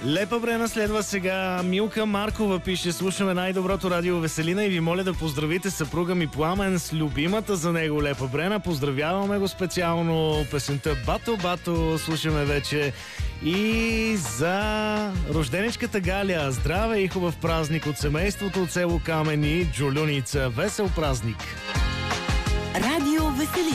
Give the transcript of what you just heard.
Лепа Брена следва сега. Милка Маркова пише: слушаме най-доброто радио Веселина и ви моля да поздравите съпруга ми Пламен с любимата за него Лепа Брена. Поздравяваме го специално. Песента Бато Бато слушаме вече. И за рожденичката Галя: здраве и хубав празник от семейството от село Камени, Джолюница. Весел празник! Радио Веселина.